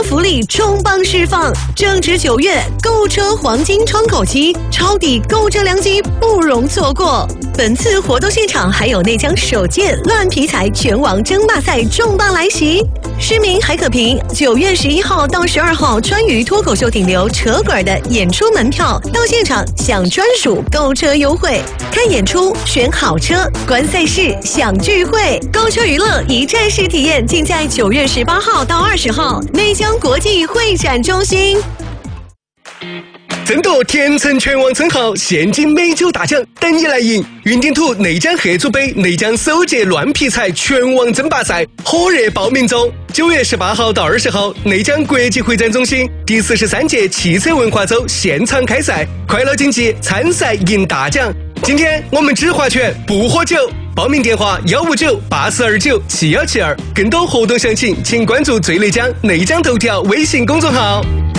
车福利重磅释放，正值9月，购车黄金窗口期，抄底购车良机不容错过。本次活动现场还有内江首届乱皮财拳王争霸赛重磅来袭，市民还可凭9月11号到12号川渝脱口秀顶流扯滚的演出门票，到现场享专属购车优惠，看演出选好车，观赛事享聚会，购车娱乐一站式体验，尽在9月18号到20号内江国际会展中心。 争夺甜橙拳王称号，现金美酒大奖等你来赢！云顶土内江合组杯内江首届乱皮财拳王争霸赛火热报名中，9月18号到20号，内江国际会展中心第43届汽车文化周现场开赛，快乐竞技，参赛赢大奖！今天我们只划拳不喝酒，报名电话159-8429-7172，更多活动详情请关注最内江内江头条微信公众号。